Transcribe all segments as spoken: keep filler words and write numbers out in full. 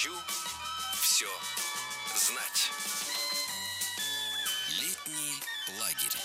Хочу все знать. Летний лагерь.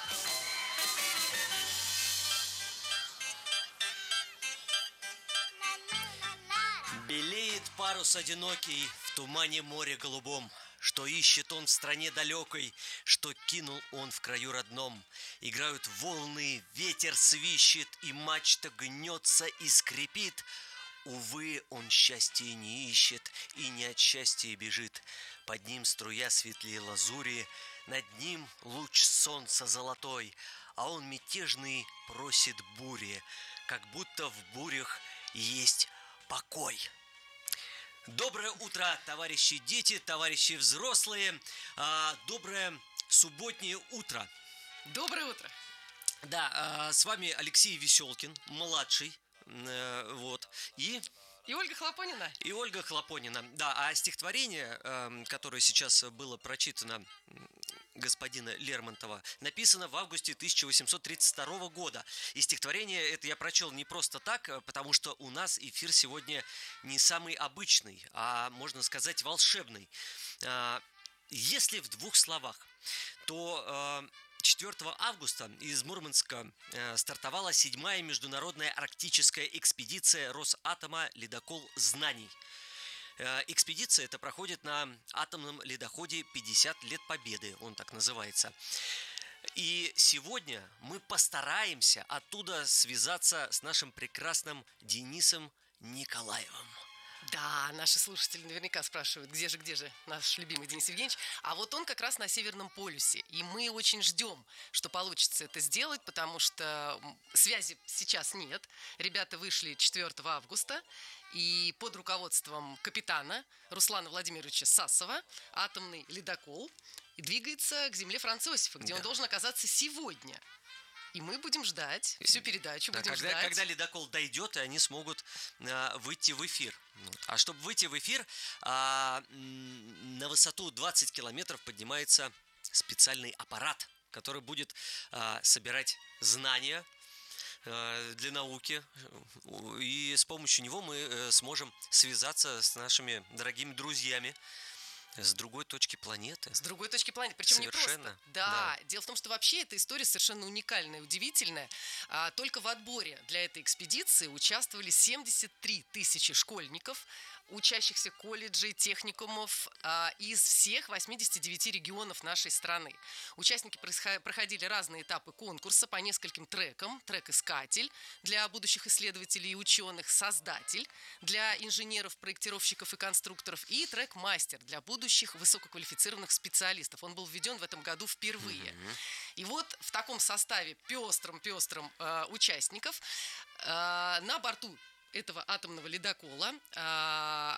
Белеет парус одинокий в тумане моря голубом. Что ищет он в стране далекой, что кинул он в краю родном. Играют волны, ветер свищет, и мачта гнется и скрипит. Увы, он счастья не ищет и не от счастья бежит. Под ним струя светлее лазури, над ним луч солнца золотой, а он мятежный просит бури, как будто в бурях есть покой. Доброе утро, товарищи дети, товарищи взрослые. а, Доброе субботнее утро. Доброе утро. Да, а, с вами Алексей Веселкин, младший. э, Вот. И... И Ольга Хлопонина. И Ольга Хлопонина. Да, а стихотворение, э, которое сейчас было прочитано господина Лермонтова, написано в августе тысяча восемьсот тридцать второго года. И стихотворение это я прочел не просто так, потому что у нас эфир сегодня не самый обычный, а, можно сказать, волшебный. Э, если в двух словах, то... Э, четвёртого августа из Мурманска э, стартовала седьмая международная арктическая экспедиция Росатома «Ледокол знаний». Э, экспедиция эта проходит на атомном ледоходе «пятьдесят лет Победы», он так называется. И сегодня мы постараемся оттуда связаться с нашим прекрасным Денисом Николаевым. Да, наши слушатели наверняка спрашивают, где же, где же наш любимый Денис Евгеньевич. А вот он как раз на Северном полюсе. И мы очень ждем, что получится это сделать, потому что связи сейчас нет. Ребята вышли четвёртого августа, и под руководством капитана Руслана Владимировича Сасова атомный ледокол двигается к земле Франца Иосифа, где да. он должен оказаться сегодня. И мы будем ждать всю передачу, да, будем когда, ждать. Когда ледокол дойдет, и они смогут а, выйти в эфир. А чтобы выйти в эфир, а, на высоту двадцать километров поднимается специальный аппарат, который будет а, собирать знания а, для науки. И с помощью него мы а, сможем связаться с нашими дорогими друзьями с другой точки планеты. С другой точки планеты, причем совершенно, не просто. Да. да, дело в том, что вообще эта история совершенно уникальная, удивительная. А, только в отборе для этой экспедиции участвовали семьдесят три тысячи школьников, учащихся колледжей, техникумов а, из всех восьмидесяти девяти регионов нашей страны. Участники проходили разные этапы конкурса по нескольким трекам. Трек-искатель для будущих исследователей и ученых, создатель для инженеров, проектировщиков и конструкторов и трек-мастер для будущих высококвалифицированных специалистов. Он был введен в этом году впервые. Mm-hmm. И вот в таком составе пестром-пестром э, участников э, на борту этого атомного ледокола а,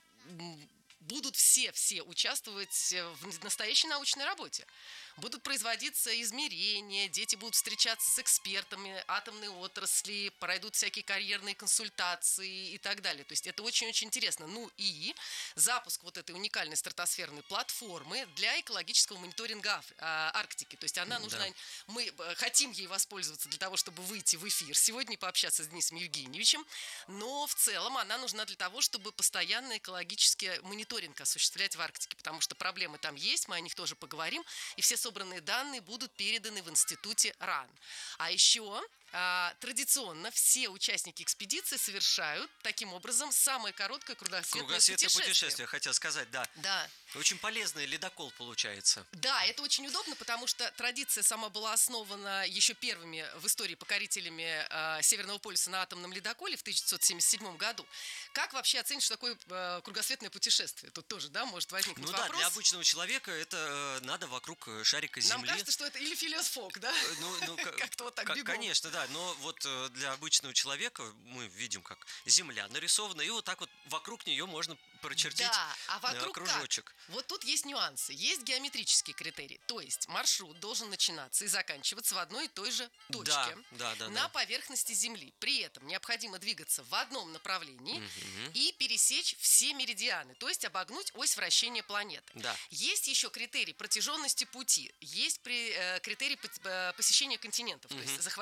будут все-все участвовать в настоящей научной работе. Будут производиться измерения, дети будут встречаться с экспертами атомной отрасли, пройдут всякие карьерные консультации и так далее. То есть это очень-очень интересно. Ну и запуск вот этой уникальной стратосферной платформы для экологического мониторинга Арктики. То есть она нужна, да. мы хотим ей воспользоваться для того, чтобы выйти в эфир сегодня и пообщаться с Денисом Евгеньевичем, но в целом она нужна для того, чтобы постоянно экологический мониторинг осуществлять в Арктике, потому что проблемы там есть, мы о них тоже поговорим, и все собранные данные будут переданы в институте РАН. А еще а, традиционно все участники экспедиции совершают таким образом самое короткое кругосветное, кругосветное путешествие. путешествие, хотел сказать, да. Да. Очень полезный ледокол получается. Да, это очень удобно, потому что традиция сама была основана еще первыми в истории покорителями э, Северного полюса на атомном ледоколе в тысяча девятьсот семьдесят седьмом году. Как вообще оценить, что такое э, кругосветное путешествие? Тут тоже, да, может возникнуть ну вопрос. Ну да, для обычного человека это э, надо вокруг шарика Земли. Нам кажется, что это или Филиос Фок, да? Ну, ну, как-то вот так бегом. Конечно, да, но вот для обычного человека мы видим, как Земля нарисована, и вот так вот вокруг нее можно прочертить да, а вокруг кружочек. Как? Вот тут есть нюансы, есть геометрические критерии, то есть маршрут должен начинаться и заканчиваться в одной и той же точке да, да, да, на да. поверхности Земли. При этом необходимо двигаться в одном направлении угу. и пересечь все меридианы, то есть обогнуть ось вращения планеты. Да. Есть еще критерий протяженности пути, есть при, э, критерий посещения континентов, угу. то есть захватить все.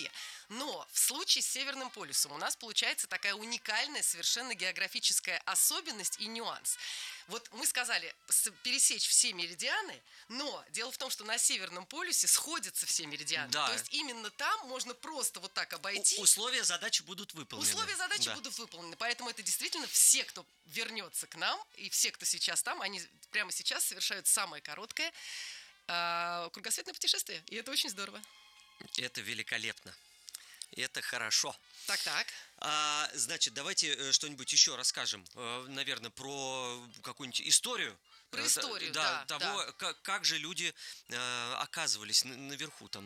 все. Но в случае с Северным полюсом у нас получается такая уникальная совершенно географическая особенность и нюанс. Вот мы сказали пересечь все меридианы, но дело в том, что на Северном полюсе сходятся все меридианы. Да. То есть именно там можно просто вот так обойти. У- условия задачи будут выполнены. Условия задачи Да. будут выполнены. Поэтому это действительно все, кто вернется к нам, и все, кто сейчас там, они прямо сейчас совершают самое короткое э, кругосветное путешествие. И это очень здорово. Это великолепно. Это хорошо. Так-так. А, значит, давайте э, что-нибудь еще расскажем, э, наверное, про какую-нибудь историю. Про Э, историю, да, да, того, да. Как, как же люди э, оказывались на- наверху там.